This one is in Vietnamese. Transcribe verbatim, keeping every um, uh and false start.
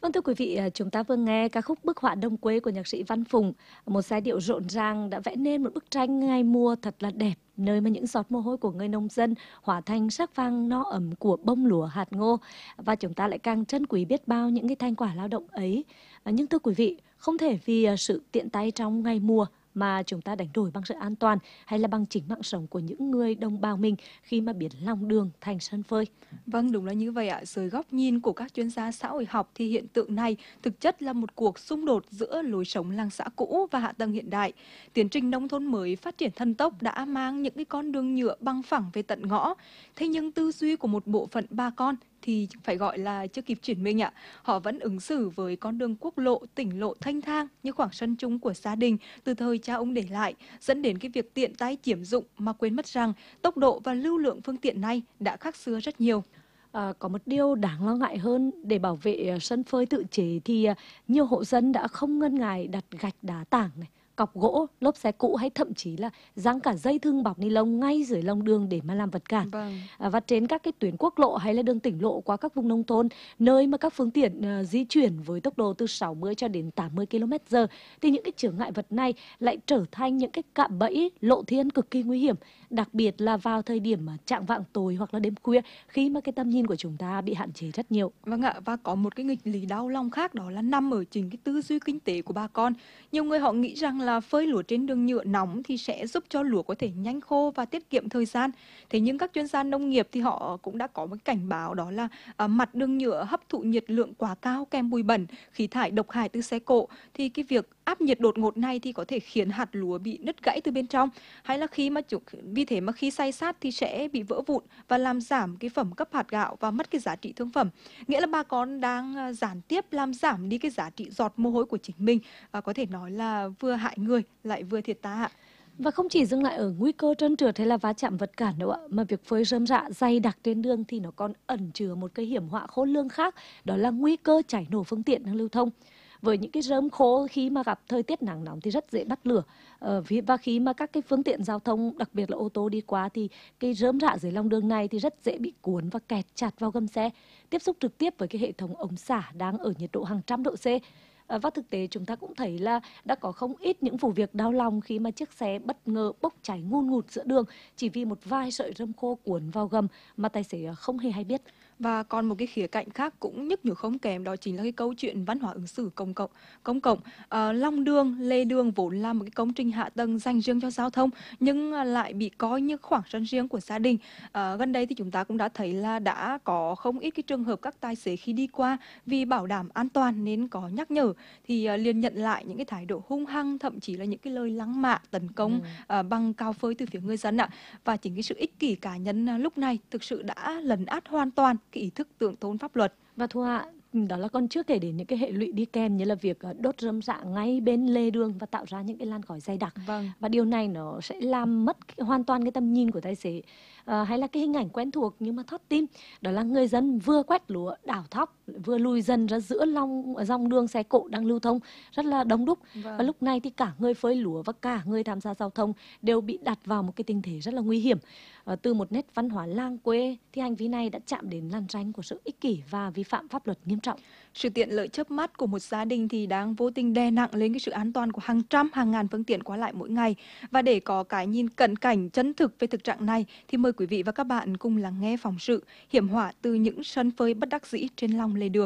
Vâng, thưa quý vị, à, chúng ta vừa nghe ca khúc Bức họa Đông Quê của nhạc sĩ Văn Phùng. Một giai điệu rộn ràng đã vẽ nên một bức tranh ngày mùa thật là đẹp, nơi mà những giọt mồ hôi của người nông dân hóa thành sắc vàng no ấm của bông lúa hạt ngô. Và chúng ta lại càng trân quý biết bao những cái thành quả lao động ấy. À, nhưng thưa quý vị, không thể vì à, sự tiện tay trong ngày mùa mà chúng ta đánh đổi bằng sự an toàn hay là bằng chính mạng sống của những người đồng bào mình khi mà biến lòng đường thành sân phơi. Vâng, đúng là như vậy ạ. Dưới góc nhìn của các chuyên gia xã hội học thì hiện tượng này thực chất là một cuộc xung đột giữa lối sống làng xã cũ và hạ tầng hiện đại. Tiến trình nông thôn mới phát triển thần tốc đã mang những cái con đường nhựa bằng phẳng về tận ngõ. Thế nhưng tư duy của một bộ phận bà con thì phải gọi là chưa kịp chuyển mình ạ. Họ vẫn ứng xử với con đường quốc lộ, tỉnh lộ thanh thang như khoảng sân chung của gia đình từ thời cha ông để lại, dẫn đến cái việc tiện tay chiếm dụng mà quên mất rằng tốc độ và lưu lượng phương tiện này đã khác xưa rất nhiều. À, có một điều đáng lo ngại hơn, để bảo vệ à, sân phơi tự chế thì à, nhiều hộ dân đã không ngần ngại đặt gạch đá tảng này, cọc gỗ, lốp xe cũ hay thậm chí là giăng cả dây thừng bọc ni lông ngay dưới lòng đường để mà làm vật cản. Vâng. À, và trên các cái tuyến quốc lộ hay là đường tỉnh lộ qua các vùng nông thôn, nơi mà các phương tiện à, di chuyển với tốc độ từ sáu mươi cho đến tám mươi ki lô mét giờ, thì những cái chướng ngại vật này lại trở thành những cái cạm bẫy lộ thiên cực kỳ nguy hiểm, đặc biệt là vào thời điểm mà chạng vạng tối hoặc là đêm khuya, khi mà cái tầm nhìn của chúng ta bị hạn chế rất nhiều. Vâng ạ, và có một cái nghịch lý đau lòng khác, đó là nằm ở chính cái tư duy kinh tế của bà con. Nhiều người họ nghĩ rằng là phơi lúa trên đường nhựa nóng thì sẽ giúp cho lúa có thể nhanh khô và tiết kiệm thời gian. Thế nhưng các chuyên gia nông nghiệp thì họ cũng đã có một cảnh báo, đó là à, mặt đường nhựa hấp thụ nhiệt lượng quá cao kèm bụi bẩn, khí thải độc hại từ xe cộ, thì cái việc áp nhiệt đột ngột này thì có thể khiến hạt lúa bị nứt gãy từ bên trong, hay là khi mà chủ, vì thế mà khi xay sát thì sẽ bị vỡ vụn và làm giảm cái phẩm cấp hạt gạo và mất cái giá trị thương phẩm. Nghĩa là bà con đang à, gián tiếp làm giảm đi cái giá trị giọt mồ hôi của chính mình, và có thể nói là vừa hại người lại vừa thiệt ta ạ. Và không chỉ dừng lại ở nguy cơ trơn trượt hay là va chạm vật cản đâu ạ, mà việc phơi rơm rạ dày đặc trên đường thì nó còn ẩn chứa một cái hiểm họa khôn lường khác, đó là nguy cơ cháy nổ phương tiện đang lưu thông. Với những cái rơm khô khi mà gặp thời tiết nắng nóng thì rất dễ bắt lửa. Ờ, vì- và khi mà các cái phương tiện giao thông, đặc biệt là ô tô đi qua, thì cái rơm rạ dưới lòng đường này thì rất dễ bị cuốn và kẹt chặt vào gầm xe, tiếp xúc trực tiếp với cái hệ thống ống xả đang ở nhiệt độ hàng trăm độ C. Ờ, và thực tế chúng ta cũng thấy là đã có không ít những vụ việc đau lòng khi mà chiếc xe bất ngờ bốc cháy ngùn ngụt giữa đường chỉ vì một vài sợi rơm khô cuốn vào gầm mà tài xế không hề hay biết. Và còn một cái khía cạnh khác cũng nhức nhối không kém, đó chính là cái câu chuyện văn hóa ứng xử công cộng. Công cộng, Ờ, lòng đường, lề đường vốn là một cái công trình hạ tầng dành riêng cho giao thông, nhưng à, lại bị coi như khoảng sân riêng của gia đình. Ờ, gần đây thì chúng ta cũng đã thấy là đã có không ít cái trường hợp các tài xế khi đi qua, vì bảo đảm an toàn nên có nhắc nhở, thì à, liền nhận lại những cái thái độ hung hăng, thậm chí là những cái lời lăng mạ tấn công Ừ. à, bằng cào phơi từ phía người dân ạ. Và chính cái sự ích kỷ cá nhân à, lúc này thực sự đã lấn át hoàn toàn cái ý thức tưởng tôn pháp luật. Và Thu Hạ, đó là còn chưa kể đến những cái hệ lụy đi kèm như là việc ờ, đốt rơm rạ ngay bên lề đường và tạo ra những cái làn khói dày đặc. Vâng. Và điều này nó sẽ làm mất cái- hoàn toàn cái tầm nhìn của tài xế. Ờ, hay là cái hình ảnh quen thuộc nhưng mà thót tim, đó là người dân vừa quét lúa đảo thóc vừa lùi dần ra giữa lòng dòng đường xe cộ đang lưu thông rất là đông đúc. Và Vâng. lúc này thì cả người phơi lúa và cả người tham gia giao thông đều bị đặt vào một cái tình thế rất là nguy hiểm. Ờ, từ một nét văn hóa làng quê thì hành vi này đã chạm đến làn ranh của sự ích kỷ và vi phạm pháp luật nghiêm trọng. Sự tiện lợi chớp mắt của một gia đình thì đang vô tình đè nặng lên cái sự an toàn của hàng trăm hàng ngàn phương tiện qua lại mỗi ngày. Và để có cái nhìn cận cảnh chân thực về thực trạng này thì mời quý vị và các bạn cùng lắng nghe phóng sự hiểm họa từ những sân phơi bất đắc dĩ trên lòng lề đường.